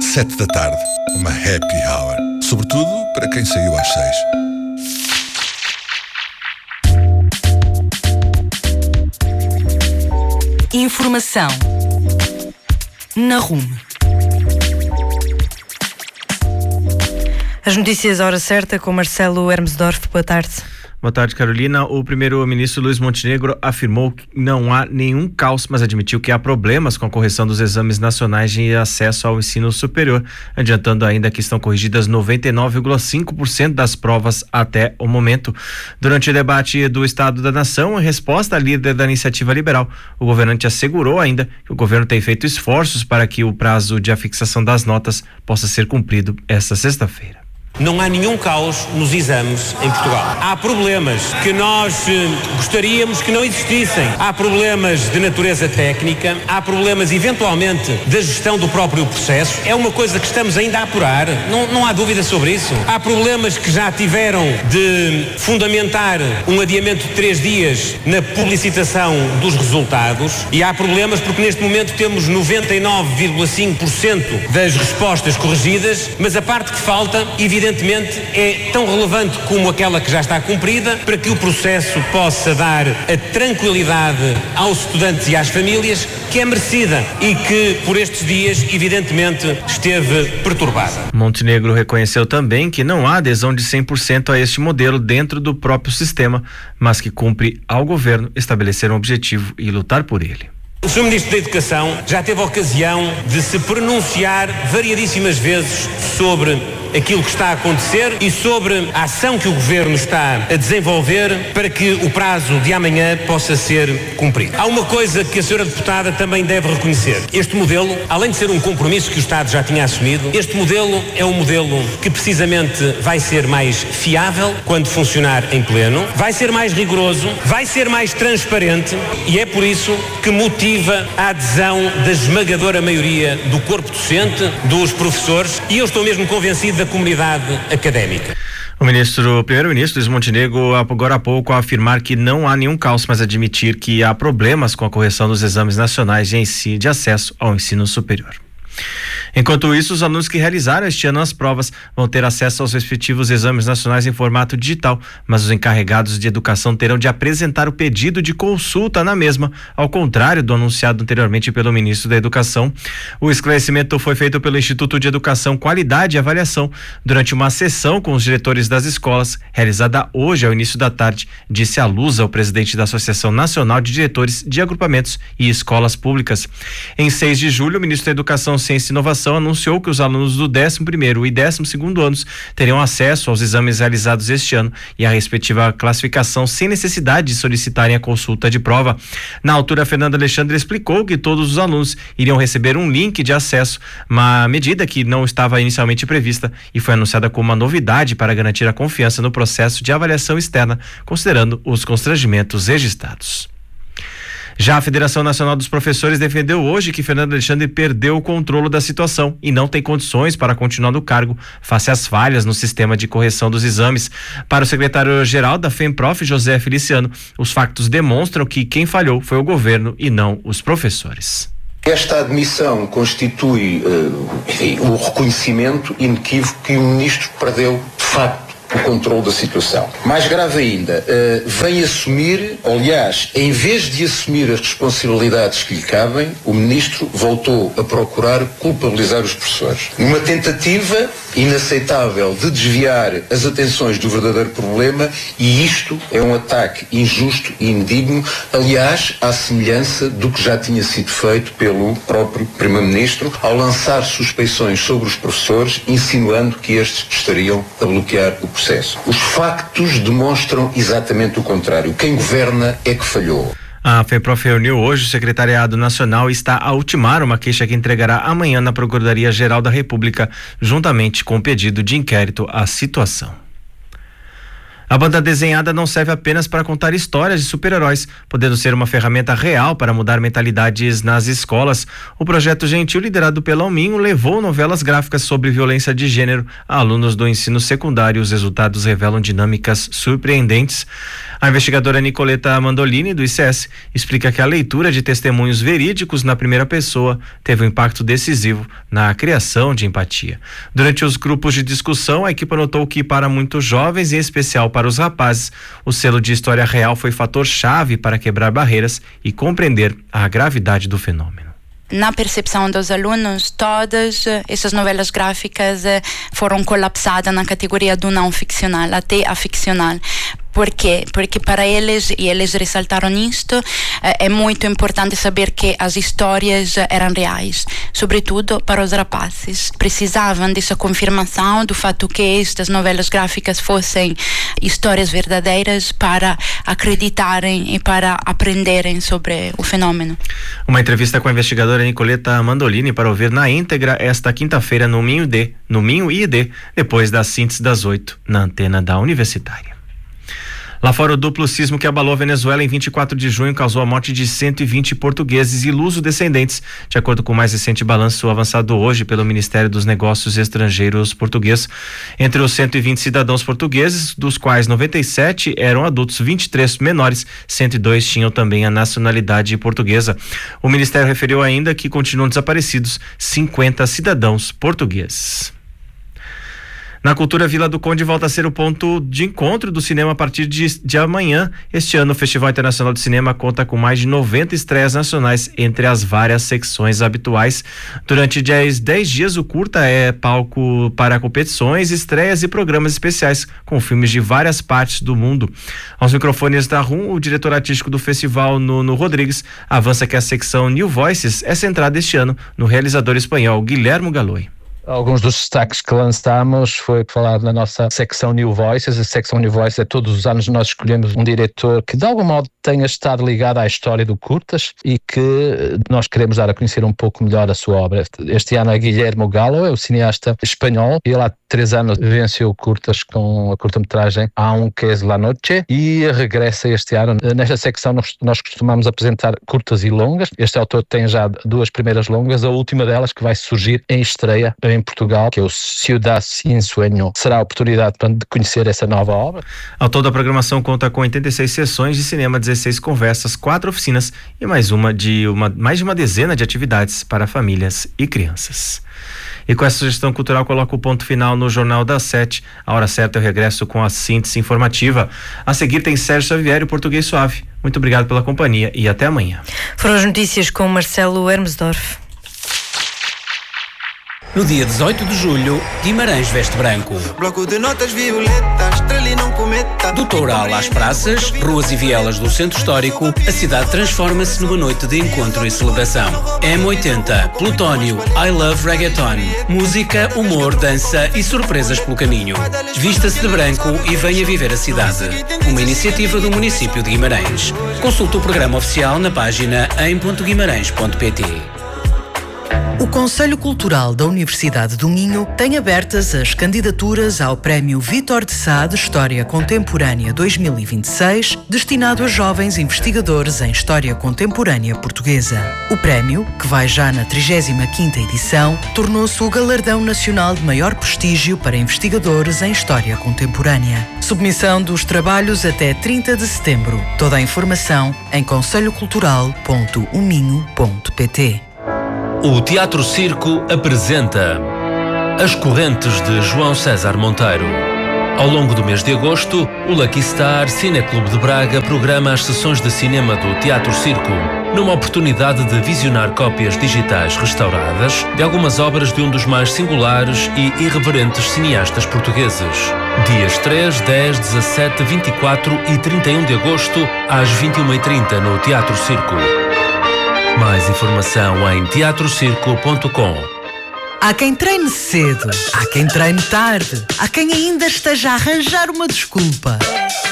7 da tarde, uma happy hour. Sobretudo para quem saiu às 6. Informação na RUM. As notícias à hora certa com Marcelo Hermesdorf. Boa tarde. Boa tarde, Carolina. O primeiro-ministro Luiz Montenegro afirmou que não há nenhum caos, mas admitiu que há problemas com a correção dos exames nacionais de acesso ao ensino superior, adiantando ainda que estão corrigidas 99,5% das provas até o momento. Durante o debate do Estado da Nação, em resposta à líder da Iniciativa Liberal, o governante assegurou ainda que o governo tem feito esforços para que o prazo de afixação das notas possa ser cumprido esta sexta-feira. Não há nenhum caos nos exames em Portugal. Há problemas que nós gostaríamos que não existissem. Há problemas de natureza técnica, há problemas eventualmente da gestão do próprio processo. É uma coisa que estamos ainda a apurar, não há dúvida sobre isso. Há problemas que já tiveram de fundamentar um adiamento de 3 dias na publicitação dos resultados e há problemas porque neste momento temos 99,5% das respostas corrigidas, mas a parte que falta, evidentemente, é tão relevante como aquela que já está cumprida para que o processo possa dar a tranquilidade aos estudantes e às famílias que é merecida e que por estes dias evidentemente esteve perturbada. Montenegro reconheceu também que não há adesão de 100% a este modelo dentro do próprio sistema, mas que cumpre ao governo estabelecer um objetivo e lutar por ele. O Sr. Ministro da Educação já teve a ocasião de se pronunciar variadíssimas vezes sobre aquilo que está a acontecer e sobre a ação que o Governo está a desenvolver para que o prazo de amanhã possa ser cumprido. Há uma coisa que a Sra. Deputada também deve reconhecer. Este modelo, além de ser um compromisso que o Estado já tinha assumido, este modelo é um modelo que precisamente vai ser mais fiável quando funcionar em pleno, vai ser mais rigoroso, vai ser mais transparente e é por isso que motiva a adesão da esmagadora maioria do corpo docente, dos professores e eu estou mesmo convencido da comunidade académica. O primeiro-ministro Luiz Montenegro, agora há pouco, a afirmar que não há nenhum caos, mas admitir que há problemas com a correção dos exames nacionais de acesso ao ensino superior. Enquanto isso, os alunos que realizaram este ano as provas vão ter acesso aos respectivos exames nacionais em formato digital, mas os encarregados de educação terão de apresentar o pedido de consulta na mesma, ao contrário do anunciado anteriormente pelo ministro da Educação. O esclarecimento foi feito pelo Instituto de Educação, Qualidade e Avaliação durante uma sessão com os diretores das escolas, realizada hoje ao início da tarde, disse a Lusa, o presidente da Associação Nacional de Diretores de Agrupamentos e Escolas Públicas. Em 6 de julho, o ministro da Educação, Ciência e Inovação anunciou que os alunos do 11º e 12º anos teriam acesso aos exames realizados este ano e a respectiva classificação sem necessidade de solicitarem a consulta de prova. Na altura, Fernando Alexandre explicou que todos os alunos iriam receber um link de acesso, uma medida que não estava inicialmente prevista e foi anunciada como uma novidade para garantir a confiança no processo de avaliação externa, considerando os constrangimentos registrados. Já a Federação Nacional dos Professores defendeu hoje que Fernando Alexandre perdeu o controle da situação e não tem condições para continuar no cargo face às falhas no sistema de correção dos exames. Para o secretário-geral da FEMPROF, José Feliciano, os factos demonstram que quem falhou foi o governo e não os professores. Esta admissão constitui o reconhecimento inequívoco que o ministro perdeu, de facto, o controle da situação. Mais grave ainda, vem assumir, aliás, em vez de assumir as responsabilidades que lhe cabem, o ministro voltou a procurar culpabilizar os professores. Uma tentativa inaceitável de desviar as atenções do verdadeiro problema, e isto é um ataque injusto e indigno, aliás, à semelhança do que já tinha sido feito pelo próprio primeiro-ministro ao lançar suspeições sobre os professores, insinuando que estes estariam a bloquear o processo. Os factos demonstram exatamente o contrário. Quem governa é que falhou. A FEMPROF reuniu hoje o Secretariado Nacional e está a ultimar uma queixa que entregará amanhã na Procuradoria-Geral da República, juntamente com o pedido de inquérito à situação. A banda desenhada não serve apenas para contar histórias de super-heróis, podendo ser uma ferramenta real para mudar mentalidades nas escolas. O projeto Gentil, liderado pela Alminho, levou novelas gráficas sobre violência de gênero a alunos do ensino secundário. Os resultados revelam dinâmicas surpreendentes. A investigadora Nicoleta Mandolini, do ICS, explica que a leitura de testemunhos verídicos na primeira pessoa teve um impacto decisivo na criação de empatia. Durante os grupos de discussão, a equipe notou que, para muitos jovens, em especial para os rapazes, o selo de história real foi fator-chave para quebrar barreiras e compreender a gravidade do fenômeno. Na percepção dos alunos, todas essas novelas gráficas foram colapsadas na categoria do não ficcional, até a ficcional. Por quê? Porque para eles, e eles ressaltaram isto, é muito importante saber que as histórias eram reais, sobretudo para os rapazes. Precisavam dessa confirmação do fato que estas novelas gráficas fossem histórias verdadeiras para acreditarem e para aprenderem sobre o fenômeno. Uma entrevista com a investigadora Nicoleta Mandolini para ouvir na íntegra esta quinta-feira no Minho IED, depois da síntese das 8, na antena da Universitária. Lá fora, o duplo sismo que abalou a Venezuela em 24 de junho causou a morte de 120 portugueses e luso-descendentes, de acordo com o mais recente balanço avançado hoje pelo Ministério dos Negócios Estrangeiros português. Entre os 120 cidadãos portugueses, dos quais 97 eram adultos, 23 menores, 102 tinham também a nacionalidade portuguesa. O Ministério referiu ainda que continuam desaparecidos 50 cidadãos portugueses. Na Cultura, Vila do Conde volta a ser o ponto de encontro do cinema a partir de amanhã. Este ano, o Festival Internacional de Cinema conta com mais de 90 estreias nacionais entre as várias secções habituais. Durante 10 dias, o curta é palco para competições, estreias e programas especiais com filmes de várias partes do mundo. Aos microfones da RUM, o diretor artístico do festival, Nuno Rodrigues, avança que a secção New Voices é centrada este ano no realizador espanhol Guilherme Galoi. Alguns dos destaques que lançámos foi falar na nossa secção New Voices. A secção New Voices é todos os anos nós escolhemos um diretor que de algum modo tenha estado ligado à história do curtas e que nós queremos dar a conhecer um pouco melhor a sua obra. Este ano é Guilherme Gallo, é o cineasta espanhol. Ele há 3 anos venceu curtas com a curta-metragem Aunque es la noche e regressa este ano. Nesta secção nós costumamos apresentar curtas e longas. Este autor tem já 2 primeiras longas, a última delas que vai surgir em estreia em Portugal, que é o Ciudad sin Sueño. Será a oportunidade de conhecer essa nova obra. Ao todo, a programação conta com 86 sessões de cinema, 16 conversas, 4 oficinas e mais de uma dezena de atividades para famílias e crianças. E com essa sugestão cultural, coloco o ponto final no Jornal das 7. A hora certa eu regresso com a síntese informativa. A seguir tem Sérgio Xavier e o Português Suave. Muito obrigado pela companhia e até amanhã. Foram as notícias com Marcelo Hermesdorf. No dia 18 de julho, Guimarães veste branco. Bloco de notas violetas, estrela e não cometa. Do Toural às praças, ruas e vielas do centro histórico, a cidade transforma-se numa noite de encontro e celebração. M80, Plutónio, I Love Reggaeton. Música, humor, dança e surpresas pelo caminho. Vista-se de branco e venha viver a cidade. Uma iniciativa do município de Guimarães. Consulte o programa oficial na página em.guimarães.pt. O Conselho Cultural da Universidade do Minho tem abertas as candidaturas ao Prémio Vítor de Sá de História Contemporânea 2026, destinado a jovens investigadores em História Contemporânea Portuguesa. O prémio, que vai já na 35ª edição, tornou-se o galardão nacional de maior prestígio para investigadores em História Contemporânea. Submissão dos trabalhos até 30 de setembro. Toda a informação em conselhocultural.uminho.pt. O Teatro Circo apresenta As Correntes de João César Monteiro. Ao longo do mês de agosto, o Lucky Star Cineclube de Braga programa as sessões de cinema do Teatro Circo, numa oportunidade de visionar cópias digitais restauradas de algumas obras de um dos mais singulares e irreverentes cineastas portugueses. Dias 3, 10, 17, 24 e 31 de agosto, às 21h30 no Teatro Circo. Mais informação em teatrocirco.com. Há quem treine cedo, há quem treine tarde, há quem ainda esteja a arranjar uma desculpa.